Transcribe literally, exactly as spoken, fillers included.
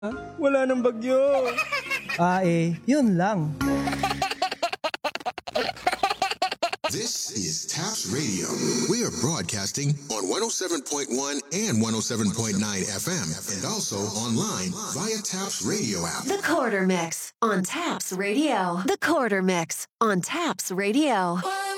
Wala nang bagyo. Ah eh, yun lang. This is Taps Radio. We are broadcasting on one oh seven point one and one oh seven point nine F M and also online via Taps Radio app. The Quarter Mix on Taps Radio. The Quarter Mix on Taps Radio.